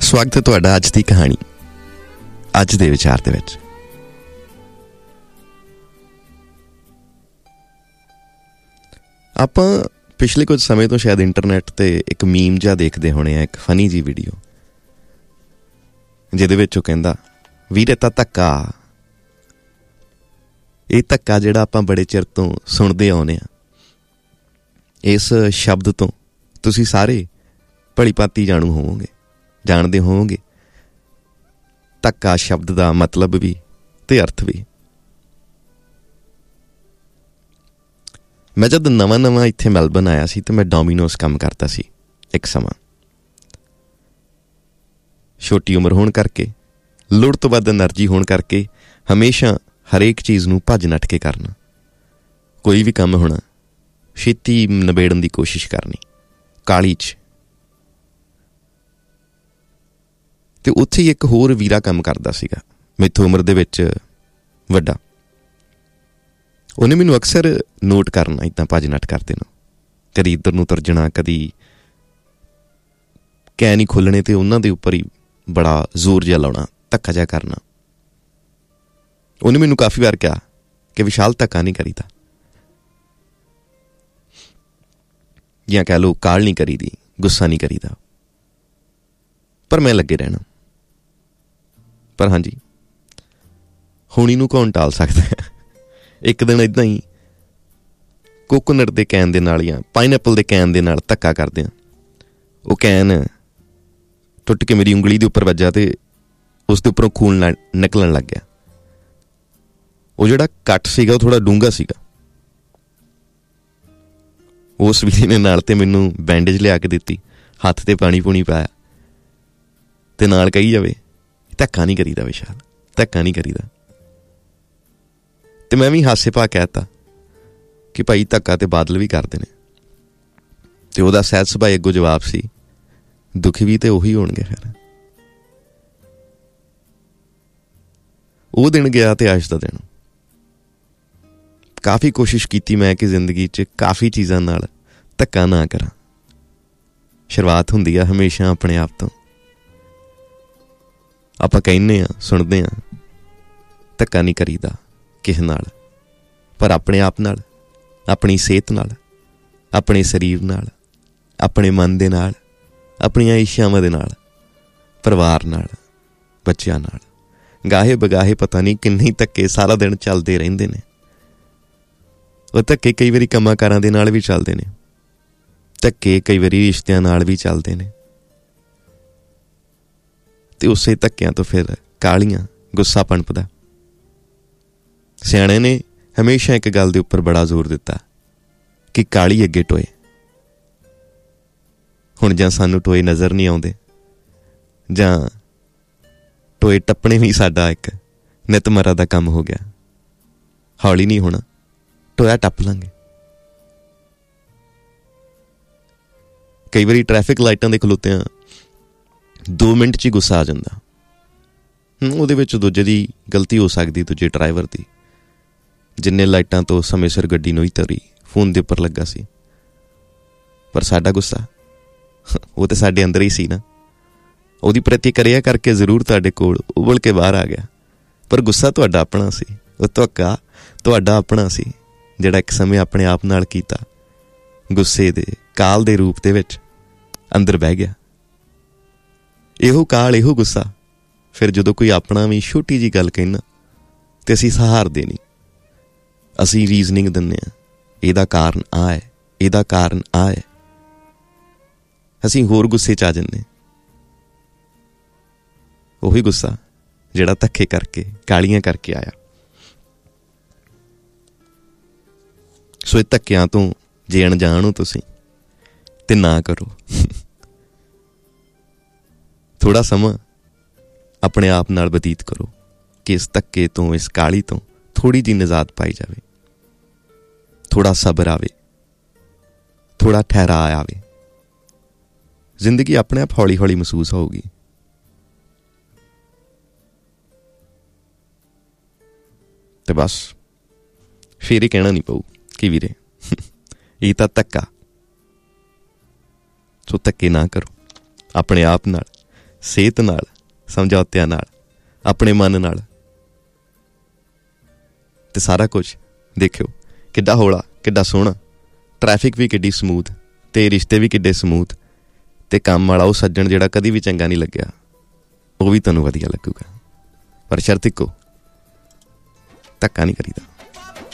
ਸਵਾਗਤ ਹੈ ਤੁਹਾਡਾ ਅੱਜ ਦੀ ਕਹਾਣੀ, ਅੱਜ ਦੇ ਵਿਚਾਰ ਦੇ ਵਿੱਚ। ਆਪਾਂ ਪਿਛਲੇ ਕੁਝ ਸਮੇਂ ਤੋਂ ਸ਼ਾਇਦ ਇੰਟਰਨੈਟ 'ਤੇ ਇੱਕ ਮੀਮ ਜਿਹਾ ਦੇਖਦੇ ਹੋਣੇ ਆ, ਇੱਕ ਫਨੀ ਜੀ ਵੀਡੀਓ, ਜਿਹਦੇ ਵਿੱਚ ਉਹ ਕਹਿੰਦਾ, ਵੀਰੇ ਤਾਂ ਧੱਕਾ, ਇਹ ਧੱਕਾ ਜਿਹੜਾ ਆਪਾਂ ਬੜੇ ਚਿਰ ਤੋਂ ਸੁਣਦੇ ਆਉਂਦੇ ਹਾਂ। ਇਸ ਸ਼ਬਦ ਤੋਂ ਤੁਸੀਂ ਸਾਰੇ ਭਲੀ ਭਾਂਤੀ ਜਾਣਦੇ ਹੋਵੋਗੇ ਧੱਕਾ ਸ਼ਬਦ ਦਾ ਮਤਲਬ ਵੀ ਤੇ ਅਰਥ ਵੀ। ਮੈਂ ਜਦ ਨਵਾਂ ਇੱਥੇ ਮੈਲਬਰਨ ਆਇਆ ਸੀ ਤੇ ਮੈਂ ਡੋਮੀਨੋਜ਼ ਕੰਮ ਕਰਦਾ ਸੀ ਇੱਕ ਸਮਾਂ। ਛੋਟੀ ਉਮਰ ਹੋਣ ਕਰਕੇ, ਲੋੜ ਤੋਂ ਵੱਧ ਐਨਰਜੀ ਹੋਣ ਕਰਕੇ ਹਮੇਸ਼ਾ ਹਰੇਕ ਚੀਜ਼ ਨੂੰ ਭੱਜ ਨੱਠ ਕੇ ਕਰਨਾ, ਕੋਈ ਵੀ ਕੰਮ ਹੋਣਾ ਛੇਤੀ ਨਿਬੇੜਨ ਦੀ ਕੋਸ਼ਿਸ਼ ਕਰਨੀ, ਕਾਹਲੀ 'ਚ। ਅਤੇ ਉੱਥੇ ਹੀ ਇੱਕ ਹੋਰ ਵੀਰਾ ਕੰਮ ਕਰਦਾ ਸੀਗਾ, ਮੈਥੋਂ ਉਮਰ ਦੇ ਵਿੱਚ ਵੱਡਾ। ਉਹਨੇ ਮੈਨੂੰ ਅਕਸਰ ਨੋਟ ਕਰਨਾ ਇੱਦਾਂ ਭੱਜ ਨੱਠ ਕਰਦੇ ਨੂੰ, ਕਦੀ ਇੱਧਰ ਨੂੰ ਤੁਰ ਜਾਣਾ, ਕਦੀ ਕੈਨ ਨਹੀਂ ਖੋਲ੍ਹਣੇ ਅਤੇ ਉਹਨਾਂ ਦੇ ਉੱਪਰ ਹੀ ਬੜਾ ਜ਼ੋਰ ਜਿਹਾ ਲਾਉਣਾ, ਧੱਕਾ ਜਿਹਾ ਕਰਨਾ। ਉਹਨੇ ਮੈਨੂੰ ਕਾਫੀ ਵਾਰ ਕਿਹਾ ਕਿ ਵਿਸ਼ਾਲ ਧੱਕਾ ਨਹੀਂ ਕਰੀਦਾ, ਜਾਂ ਕਹਿ ਲਓ ਕਾਹਲ ਨਹੀਂ ਕਰੀਦੀ, ਗੁੱਸਾ ਨਹੀਂ ਕਰੀਦਾ। ਪਰ ਮੈਂ ਲੱਗੇ ਰਹਿਣਾ। ਪਰ ਹਾਂਜੀ, ਹੁਣ ਇਹਨੂੰ ਕੌਣ ਟਾਲ ਸਕਦਾ ਹੈ। ਇੱਕ ਦਿਨ ਇੱਦਾਂ ਹੀ ਕੋਕੋਨਟ ਦੇ ਕੈਨ ਦੇ ਨਾਲ ਜਾਂ ਪਾਈਨਐਪਲ ਦੇ ਕੈਨ ਦੇ ਨਾਲ ਧੱਕਾ ਕਰਦੇ ਹਾਂ। ਉਹ ਕੈਨ ਟੁੱਟ ਕੇ ਮੇਰੀ ਉਂਗਲੀ ਦੇ ਉੱਪਰ ਵੱਜਾ ਅਤੇ ਉਸ ਦੇ ਉੱਪਰੋਂ ਖੂਨ ਨਿਕਲਣ ਲੱਗ ਗਿਆ। ਉਹ ਜਿਹੜਾ ਕੱਟ ਸੀਗਾ ਉਹ ਥੋੜ੍ਹਾ ਡੂੰਘਾ ਸੀਗਾ। ਉਸ ਵੀਰੇ ਨੇ ਨਾਲ ਤੇ ਮੈਨੂੰ ਬੈਂਡੇਜ ਲਿਆ ਕੇ ਦਿੱਤੀ, ਹੱਥ 'ਤੇ ਪਾਣੀ ਪੂਣੀ ਪਾਇਆ ਅਤੇ ਨਾਲ ਕਹੀ ਜਾਵੇ, ਧੱਕਾ ਨਹੀਂ ਕਰੀਦਾ ਵਿਸ਼ਾਲ, ਧੱਕਾ ਨਹੀਂ ਕਰੀਦਾ। ਅਤੇ ਮੈਂ ਵੀ ਹਾਸੇ ਪਾ ਕਹਿ ਦਿੱਤਾ ਕਿ ਭਾਈ ਧੱਕਾ ਤਾਂ ਬਾਦਲ ਵੀ ਕਰਦੇ ਨੇ। ਅਤੇ ਉਹਦਾ ਸਹਿਜ ਸੁਭਾਅ ਅੱਗੋਂ ਜਵਾਬ ਸੀ, ਦੁਖੀ ਵੀ ਤਾਂ ਉਹੀ ਹੋਣਗੇ। ਫਿਰ ਉਹ ਦਿਨ ਗਿਆ ਅਤੇ ਅੱਜ ਦਾ ਦਿਨ। ਕਾਫੀ ਕੋਸ਼ਿਸ਼ ਕੀਤੀ ਮੈਂ ਕਿ ਜ਼ਿੰਦਗੀ 'ਚ ਕਾਫੀ ਚੀਜ਼ਾਂ ਨਾਲ ਧੱਕਾ ਨਾ ਕਰਾਂ। ਸ਼ੁਰੂਆਤ ਹੁੰਦੀ ਆ ਹਮੇਸ਼ਾ ਆਪਣੇ ਆਪ ਤੋਂ। ਆਪਾਂ ਕਹਿੰਦੇ ਹਾਂ, ਸੁਣਦੇ ਹਾਂ, ਧੱਕਾ ਨਹੀਂ ਕਰੀਦਾ ਕਿਸੇ ਨਾਲ, ਪਰ ਆਪਣੇ ਆਪ ਨਾਲ, ਆਪਣੀ ਸਿਹਤ ਨਾਲ, ਆਪਣੇ ਸਰੀਰ ਨਾਲ, ਆਪਣੇ ਮਨ ਦੇ ਨਾਲ, ਆਪਣੀਆਂ ਇੱਛਾਵਾਂ ਦੇ ਨਾਲ, ਪਰਿਵਾਰ ਨਾਲ, ਬੱਚਿਆਂ ਨਾਲ, ਗਾਹੇ ਬਗਾਹੇ ਪਤਾ ਨਹੀਂ ਕਿੰਨੇ ਧੱਕੇ ਸਾਰਾ ਦਿਨ ਚੱਲਦੇ ਰਹਿੰਦੇ ਨੇ। ਉਹ ਧੱਕੇ ਕਈ ਵਾਰੀ ਕੰਮਾਂ ਕਾਰਾਂ ਦੇ ਨਾਲ ਵੀ ਚੱਲਦੇ ਨੇ, ਧੱਕੇ ਕਈ ਵਾਰੀ ਰਿਸ਼ਤਿਆਂ ਨਾਲ ਵੀ ਚੱਲਦੇ ਨੇ। ਅਤੇ ਉਸੇ ਧੱਕਿਆਂ ਤੋਂ ਫਿਰ ਕਾਹਲੀਆਂ, ਗੁੱਸਾ ਪਣਪਦਾ। ਸਿਆਣੇ ਨੇ ਹਮੇਸ਼ਾ ਇੱਕ ਗੱਲ ਦੇ ਉੱਪਰ ਬੜਾ ਜ਼ੋਰ ਦਿੱਤਾ ਕਿ ਕਾਹਲੀ ਅੱਗੇ ਟੋਏ। ਹੁਣ ਜਾਂ ਸਾਨੂੰ ਟੋਏ ਨਜ਼ਰ ਨਹੀਂ ਆਉਂਦੇ, ਜਾਂ ਟੋਏ ਟੱਪਣੇ ਵੀ ਸਾਡਾ ਇੱਕ ਨਿਤਮਰਾ ਦਾ ਕੰਮ ਹੋ ਗਿਆ। ਹੌਲੀ ਨਹੀਂ ਹੋਣਾ, ਟੋਇਆ ਟੱਪ ਲਾਂਗੇ। ਕਈ ਵਾਰੀ ਟ੍ਰੈਫਿਕ ਲਾਈਟਾਂ ਦੇ ਖਲੋਤਿਆਂ 2 ਮਿੰਟ 'ਚ ਹੀ ਗੁੱਸਾ ਆ ਜਾਂਦਾ। ਉਹਦੇ ਵਿੱਚ ਦੂਜੇ ਦੀ ਗਲਤੀ ਹੋ ਸਕਦੀ, ਦੂਜੇ ਡਰਾਈਵਰ ਦੀ, ਜਿੰਨੇ ਲਾਈਟਾਂ ਤੋਂ ਸਮੇਂ ਸਿਰ ਗੱਡੀ ਨੂੰ ਹੀ ਧਰੀ, ਫੋਨ ਦੇ ਉੱਪਰ ਲੱਗਾ ਸੀ। ਪਰ ਸਾਡਾ ਗੁੱਸਾ ਉਹ ਤਾਂ ਸਾਡੇ ਅੰਦਰ ਹੀ ਸੀ ਨਾ। ਉਹਦੀ ਪ੍ਰਤੀਕਿਰਿਆ ਕਰਕੇ ਜ਼ਰੂਰ ਤੁਹਾਡੇ ਕੋਲ ਉਬਲ ਕੇ ਬਾਹਰ ਆ ਗਿਆ, ਪਰ ਗੁੱਸਾ ਤੁਹਾਡਾ ਆਪਣਾ ਸੀ। ਉਹ ਧੱਕਾ ਤੁਹਾਡਾ ਆਪਣਾ ਸੀ, ਜਿਹੜਾ ਇੱਕ ਸਮੇਂ ਆਪਣੇ ਆਪ ਨਾਲ ਕੀਤਾ, ਗੁੱਸੇ ਦੇ ਕਾਲ ਦੇ ਰੂਪ ਦੇ ਵਿੱਚ ਅੰਦਰ ਬਹਿ ਗਿਆ। ਇਹੋ ਕਾਲ, ਇਹੋ ਗੁੱਸਾ ਫਿਰ ਜਦੋਂ ਕੋਈ ਆਪਣਾ ਵੀ ਛੋਟੀ ਜਿਹੀ ਗੱਲ ਕਹਿਣਾ ਅਤੇ ਅਸੀਂ ਸਹਾਰਦੇ ਨਹੀਂ, ਅਸੀਂ ਰੀਜ਼ਨਿੰਗ ਦਿੰਦੇ ਹਾਂ, ਇਹਦਾ ਕਾਰਨ ਆਹ ਹੈ, ਇਹਦਾ ਕਾਰਨ ਆਹ ਹੈ। ਅਸੀਂ ਹੋਰ ਗੁੱਸੇ 'ਚ ਆ ਜਾਂਦੇ। ਉਹੀ ਗੁੱਸਾ ਜਿਹੜਾ ਧੱਕੇ ਕਰਕੇ, ਕਾਹਲੀਆਂ ਕਰਕੇ ਆਇਆ। ਸੋ ਇਹ ਧੱਕਿਆਂ ਤੋਂ ਜੇ ਅਣਜਾਣ ਹੋ ਤੁਸੀਂ ਤੇ ਨਾ ਕਰੋ। ਥੋੜ੍ਹਾ ਸਮਾਂ ਆਪਣੇ ਆਪ ਨਾਲ ਬਤੀਤ ਕਰੋ ਕਿ ਇਸ ਧੱਕੇ ਤੋਂ, ਇਸ ਕਾਹਲੀ ਤੋਂ ਥੋੜ੍ਹੀ ਜਿਹੀ ਨਿਜਾਤ ਪਾਈ ਜਾਵੇ, ਥੋੜ੍ਹਾ ਸਬਰ ਆਵੇ, ਥੋੜ੍ਹਾ ਠਹਿਰਾਅ ਆਵੇ। ਜ਼ਿੰਦਗੀ ਆਪਣੇ ਆਪ ਹੌਲੀ ਹੌਲੀ ਮਹਿਸੂਸ ਹੋਊਗੀ। ਤੇ ਬਸ ਫਿਰ ਇਹ ਕਹਿਣਾ ਨਹੀਂ ਪਊ ਕਿ ਵੀਰੇ ਇਹ ਤਾਂ ਧੱਕਾ। ਸੋ ਧੱਕੇ ਨਾ ਕਰੋ ਆਪਣੇ ਆਪ ਨਾਲ, ਸਿਹਤ ਨਾਲ, ਸਮਝੌਤਿਆਂ ਨਾਲ, ਆਪਣੇ ਮਨ ਨਾਲ, ਤੇ ਸਾਰਾ ਕੁਛ ਦੇਖਿਓ ਕਿੱਡਾ ਹੌਲਾ, ਕਿੱਡਾ ਸੋਹਣਾ, ਟਰੈਫਿਕ ਵੀ ਕਿੱਡੀ ਸਮੂਥ, ਤੇ ਰਿਸ਼ਤੇ ਵੀ ਕਿੱਡੇ ਸਮੂਥ, ਤੇ ਕੰਮ ਵਾਲਾ ਉਹ ਸੱਜਣ ਜਿਹੜਾ ਕਦੀ ਵੀ ਚੰਗਾ ਨਹੀਂ ਲੱਗਿਆ ਉਹ ਵੀ ਤੁਹਾਨੂੰ ਵਧੀਆ ਲੱਗੂਗਾ। ਪਰ ਸ਼ਰਤ ਇੱਕੋ, ਧੱਕਾ ਨਹੀਂ ਕਰੀਦਾ।